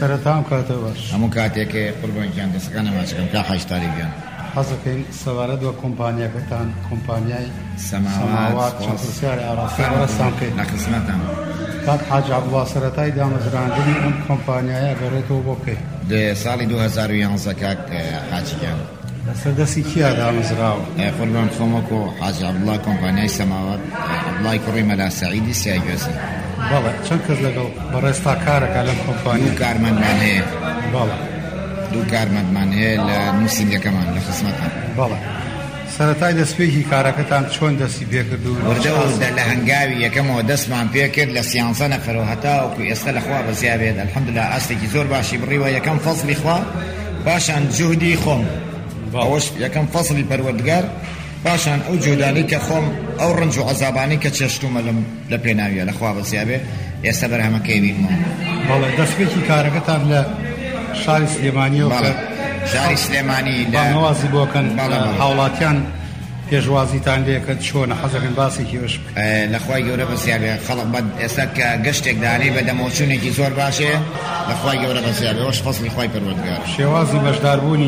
سەرەتام کاتە باش هەموو کاتێکێ قوربانیان دەستەکان نەماچەکەم کا حەشتاریگەن حەزەکەین سەوارە دووە کۆمپانیاکەتان کۆمپانیای سەماوات چەند پرسیاری ئاڕاستی وەرەستان بکەین نەخسمەتان کات حاج عەبدوڵڵا سەرەتای دامەزراندنی ئەم کۆمپانیایە گەڕێتەوە بۆ کەی ساڵی 2011 کاک حاجیگەن لەسەردەستی کیا دامەزراوە قوربان خۆمەکۆ حاج عەبدوڵڵا کۆمپانیای سەماوات عەبدوڵڵای کوڕی مەلا سەعیدی سیاگوێزی بەڵێ چەند کەس لەگەڵ بەڕێستا کارەکە لەم کۆمپانیا دوو کارمەندمان هەیە بەڵێ دوو کارمەندمان هەیە لە نووسینگەکەمان لە خزمەتان بەڵێ سەرەتای دەستپێکی کارەکەتان چۆن دەستی پێکردو وردە لە هەنگاوی یەکەمەوە دەستمان پێکرد لە سیانسە نەفەرەوە هەتاوەکو ئێستا لەخوا بەزیابێت الحەمدوللا ئاستێکی زۆر باشی بڕیوە یەکەم فەسڵی خوا پاشان جوهدی خۆم ئەوەش یەکەم فەسڵی پەروەردگار پاشان ئەو جودانی کە خۆم ئەو ڕنج و عەزابانی کە چێشتومە لە پێناویە لەخوا بەزیابێ ئێستا بەرهەمەکەی بینمەوە بەڵێ دەستپێکی کارەکەتان لە شاری سلێمانیەوە شاری سلێمانی بانەوازی بۆکەن هاوڵاتیان پێشوازیتان لێکرد چۆنە حەزەکەن باسێکی وەش لەخوای گەورە بەزیابێ خەڵق بەد ئێستا کە گەشتێک دانی بە دەمۆچوونێکی زۆر باشێ لەخوای گەورە بەزیابێ ئەوەش فەسڵی خوای پەروەردگار شێوازی بەشداربوونی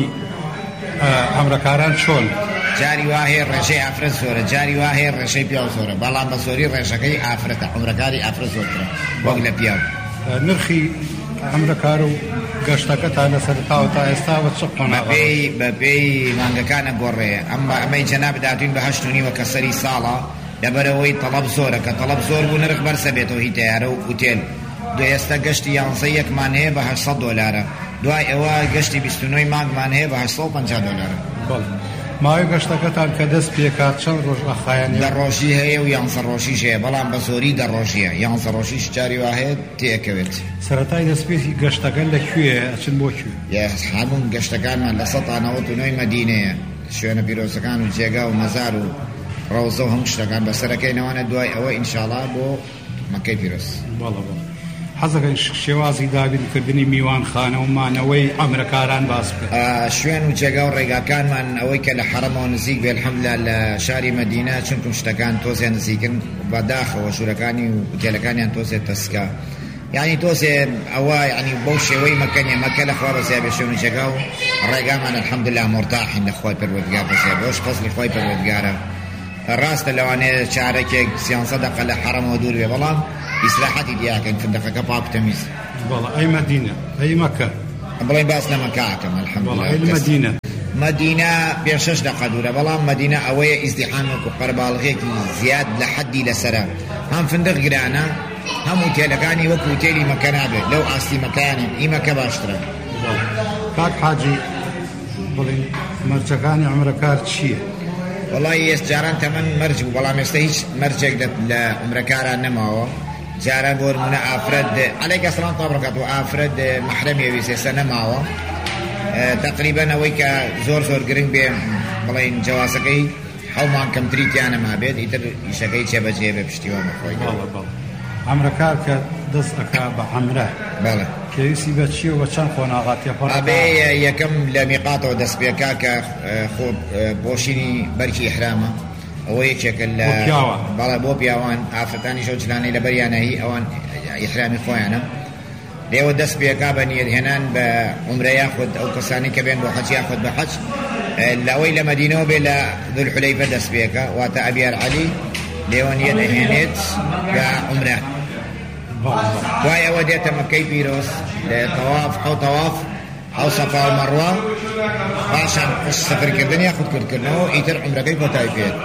ئەمرەکاران چۆن جاری وا هەیە ڕێژەی ئافرەت زۆرە جاری وا هەیە ڕێژەی پیاو زۆرە بەڵام بە زۆری ڕێژەکەی ئافرەتە عومرەکاری ئافرەت زۆرترە وەک لە پیاو نرخی ئەمرەکار و گەشتەکەتان لە سەرتاوە تا ئێستا بە چ بەپێی مانگەکانە گۆڕێ ئەمەی جەناب داتوین بە 8.5 کە سەری ساڵە لەبەرەوەی تەڵەب زۆرە کە تەڵەب زۆر بوو نرخ بەرسە بێتەوە هی تەیارە و ئوتێل دو ئێستا گەشتی 11مان هەیە بە 800 دۆلارە دوای ئەوە گەشتی 29 مانگمان هەیە بە 850 دۆلارە ماوەی گەشتەکەتان کە دەست پێکات چەند ڕۆژ ئەخایەنێ دەڕۆژی هەیە و 11 ڕۆژیش هەیە بەڵام بە زۆری دەڕۆژیە 11 ڕۆژیش جاری وا هەیە تێکەوێت سەرەتای دەستپێکی گەشتەکەن لەکوێ ئەچن بۆ کوێ هەموو گەشتەکانمان لە 199 مەدینەیە شوێنە پیرۆزەکان و جێگا و مەزار و ڕەوزە و هەموو شتەکان بەسەرەکەینەوەنە دوای ئەوە ئینشاڵڵا بۆ مەکەی پیرۆز حەزەکەن شێوازی دابینکردنی میوانخانە و مانەوەی ئەمرەکاران باس بکەن شوێن و جێگا و ڕێگاکانمان ئەوەی کە لە حرەمەوە نزیک بێ الحەمدوللا لە شاری مەدینە چونکم شتەکان تۆزێ نزیکن بەداخەوە ژوورەکانی و هۆتێلەکانیان تۆزێ تەسکا یعنی تۆزێ ئەوە ینی بەو شێوەی مەکەنیە مەکە لەخوا بەزیابێ شوێن و جێگا و ڕێگامان الحەمدوللا مرتاحین لەخوای پەروەردگار بەزیابێ ئەوش فەزلی خوای پەروەردگارە ڕاستە لەوانەیە چارەکێک 300 دقە لە حرەمەوە دوور بێ بەڵام ئیسلاحەتی دیاکەن فندقەکە پاک تەمیز بەڵێ ئەی مەدینە ئەی مەکە بڵێ باس لە مەکەکەم الحەمدوللا ئەی مەدینە مەدینە بێ 6 دقە دوورە بەڵام مەدینە ئەوەیە ئیزدیحامێک و قەرباڵغێکی زیاد لە حەدی لەسەرە هەم فندق گرانە هەم هۆتێلەکانی وەکو هۆتێلی مەکە نابێت لەو ئاستی مەکەیانن ئی مەکە باشترە کاک حاجی بڵێن مەرجەکانی عومرەکار چییە؟ وەڵی ئێست جاران تەمەن مەرج بوو بەڵام ئێستا هیچ مەرجێک لە عومرەکاران نەماوە جاران بۆ نمونە ئافرەت عەلەیکە سەڵام تا بڕکات و ئافرەت مەحرەمێویست ئێستا نەماوە تەقریبەن ئەوەی کە زۆر گرنگ بێ بڵێن جوازەکەی هەڵمان کەمتریتیان نەما بێت ئیتر ئیشەکەی چێبەجێ بێ پشتیوانە خۆی عومرەکار کە دەست ئەکا بە عومرە بەڵێ پێویستی بە چی و بە چەند خۆناغاتیە ئەبێ یەکەم لە میقاتەوە دەست پێکا کە خۆ بۆشینی بەرکی ئیحرامە ئەوە یەکێکە لە بەڵێ بۆ پیاوان ئافرەتانی شەو چلانەی لە بەریانەهی ئەوان ئیحرامی خۆیانە لێوە دەست پێکا بە نیەتهێنان بە عومرە یاخود ئەو کەسانی کە بێن بۆ حەج یاخود بە حەج لەوەی لە مەدینەوە بێ لە ذوالحولەیفە دەست پێکا واتە ئەبیار عەلی لێوە نیەتهێنێت بە عومرە دوای ئەوە دێتە مەکەی پیرۆز لە تەواف ئەو سەفا و مەڕوا پاشان سەفەرکردن یاخود کردکردنەوە ئیتر عومرەکەی کۆتایی پێێت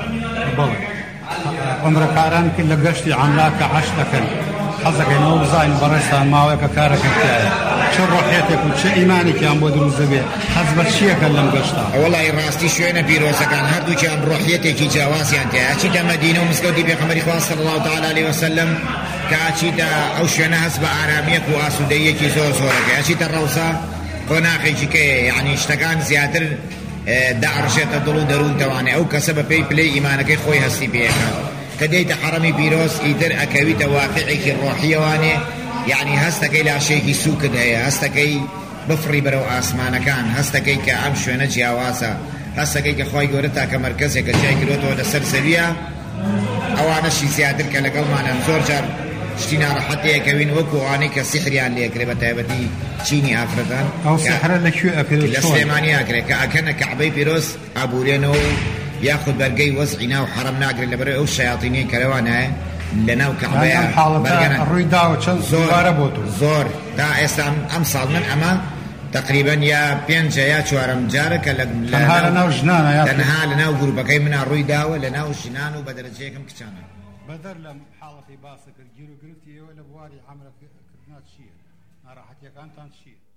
عومرەکاران لە گەشتی عەملاکە حەج دەکەن حەزەکەینەوە بزانین بەڕێستان ماوەیەکە کارەکەن تایە چه ڕۆحێتێک و چه ئیمانێکیان بۆ دروست دەبێت حەز بە چیەکەن لەم گەشتا وەڵی ڕاستی شوێنە پیرۆزەکان هەردووکیان ڕۆحیەتێکی جیاوازیان تایە چیتە مەدینە و مزگەوتی پێغەمبەری خوا صلی الله تعالی علیه وسلم کە ئاچیتە ئەو شوێنە هەست بە ئارامیەک و ئاسوودەیەکی زۆرەکە ئەچیتە ڕەوزە قۆناغێکی کەیە یعنی شتەکان زیاتر دەعڕژێتە دڵ و دەروون توانێ ئەو کەسە بە پێی پلەی ئیمانەکەی خۆی هەستی پێەکە کە دەیتە حەرەمی پیرۆز ئیتر ئەکەویتە واقعێکی ڕۆحیەوانێ یعنی هەستەکەی لاشەیەکی سووکت هەیە هەستەکەی بفڕی بەرەو ئاسمانەکان هەستەکەی کە ئەم شوێنە جیاوازە هەستەکەی کە خۆی گەورە تاکە مەرکەزێکە جای کردوێتەوە لەسەر زەویە ئەوانەشی زیاتر کە لەگەڵمانە زۆر جار شتی ناڕەحەتەیەکەوین وەکو ئەوانەی کە سیحریان لێکرێ بە تایبەتی چینی ئافرەتان ئەو سیحرە لەکوێ ئەکرێت؟ لە سلێمانی ئەکرێت کە ئەکەنە کەعبەی پیرۆز ئابورێنەوە و یاخود بەرگەی وەزعی ناو حەرەم ناگرێت لەبەرەوەی ئەو شەیاطینەی کەرەوانایە لە ناو کەعبەیە ڕووی داوە چەند زۆرە بۆ تو زۆر تا ئێستا ئەم ساڵ من ئەمە تقریبا یا 5 یا 4 جارە کە تەنها لەناو ژنانە تەنها لەناو گروپەکەی منە ڕووی داوە لەناو ژنان و بە دەرەجەیەکم کچانە. بەدەر لەم حاڵەتی باسە کرد گیر و گرفتی ئێوە لە بواری عەمەلکردنا چییە؟ ناڕەحەتیەکانتان چییە؟